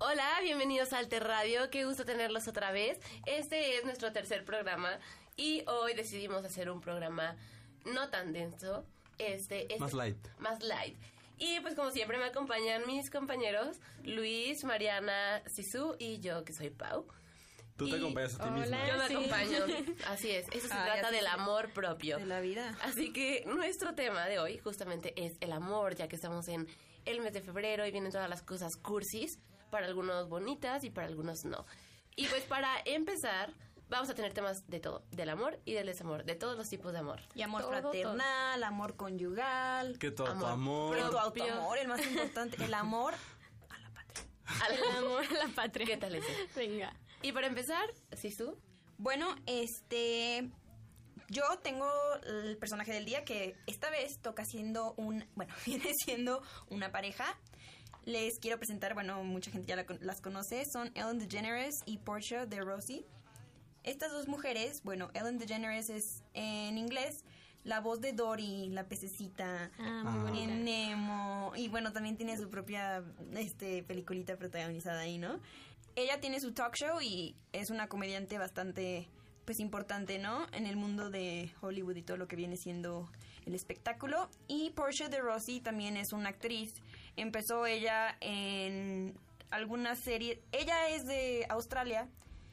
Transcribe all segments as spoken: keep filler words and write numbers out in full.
Hola, bienvenidos a Alter Radio, qué gusto tenerlos otra vez. Este es nuestro tercer programa y hoy decidimos hacer un programa no tan denso. Este, este Más light. Más light. Y pues como siempre me acompañan mis compañeros Luis, Mariana, Sisu y yo que soy Pau. Tú te acompañas a ti Hola, misma. Yo me sí. acompaño, así es, eso se Ay, trata así del sí. amor propio. De la vida. Así que nuestro tema de hoy justamente es el amor, ya que estamos en el mes de febrero y vienen todas las cosas cursis, para algunos bonitas y para algunos no. Y pues para empezar, vamos a tener temas de todo, del amor y del desamor, de todos los tipos de amor. Y amor Todo, fraternal, amor conyugal. Que todo tu Amor amor. Pero tu propio. autoamor, el más importante. El amor a la patria. Al Amor a la patria. ¿Qué tal ese? Venga. Y para empezar, Sisu, Bueno, este... Yo tengo el personaje del día que esta vez toca siendo un... Bueno, viene siendo una pareja. Les quiero presentar, bueno, mucha gente ya la con- las conoce. Son Ellen DeGeneres y Portia de Rossi. Estas dos mujeres, bueno, Ellen DeGeneres es en inglés la voz de Dory, la pececita, Ah, muy bonita. en Nemo, y bueno, también tiene su propia este peliculita protagonizada ahí, ¿no? Ella tiene su talk show y es una comediante bastante, pues, importante, ¿no? En el mundo de Hollywood y todo lo que viene siendo el espectáculo. Y Portia de Rossi también es una actriz. Empezó ella en algunas series. Ella es de Australia.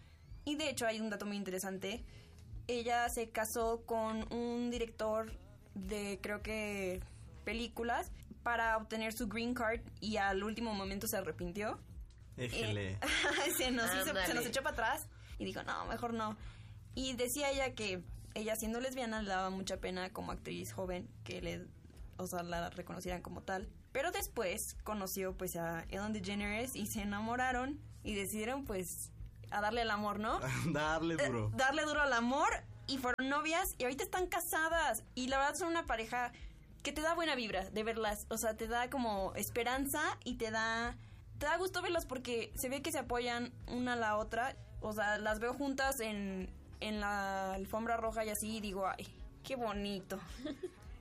Y de hecho hay un dato muy interesante. Ella se casó con un director de, creo que, películas para obtener su green card y al último momento se arrepintió. Éjele. Eh, se, nos hizo- Ándale. se nos echó para atrás y dijo, no, mejor no. Y decía ella que ella siendo lesbiana le daba mucha pena como actriz joven que le, o sea, la reconocieran como tal. Pero después conoció pues a Ellen DeGeneres y se enamoraron y decidieron pues a darle el amor, ¿no? Darle duro. Eh, darle duro al amor y fueron novias y ahorita están casadas y la verdad son una pareja que te da buena vibra de verlas, o sea, te da como esperanza y te da te da gusto verlas porque se ve que se apoyan una a la otra, o sea, las veo juntas en, en la alfombra roja y así y digo, ay, qué bonito.